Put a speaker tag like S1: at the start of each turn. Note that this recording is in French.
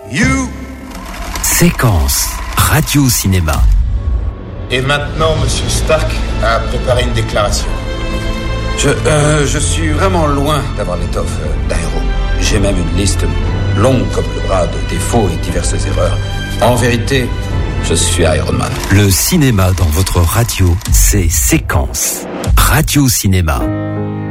S1: You.
S2: Séquence radio-cinéma.
S3: Et maintenant, Monsieur Stark a préparé une déclaration.
S4: Je suis vraiment loin d'avoir l'étoffe d'un héros. J'ai même une liste longue comme le bras de défauts et diverses erreurs. En vérité, je suis Iron Man.
S2: Le cinéma dans votre radio, c'est Séquence radio-cinéma.